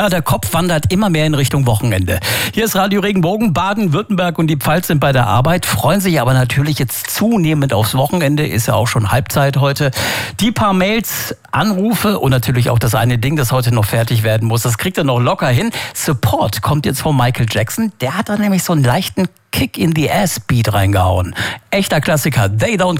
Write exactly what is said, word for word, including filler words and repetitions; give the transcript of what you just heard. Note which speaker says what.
Speaker 1: Ja, der Kopf wandert immer mehr in Richtung Wochenende. Hier ist Radio Regenbogen. Baden-Württemberg und die Pfalz sind bei der Arbeit, freuen sich aber natürlich jetzt zunehmend aufs Wochenende. Ist ja auch schon Halbzeit heute. Die paar Mails, Anrufe und natürlich auch das eine Ding, das heute noch fertig werden muss. Das kriegt er noch locker hin. Support kommt jetzt von Michael Jackson. Der hat da nämlich so einen leichten Kick in the Ass Beat reingehauen. Echter Klassiker. They Don't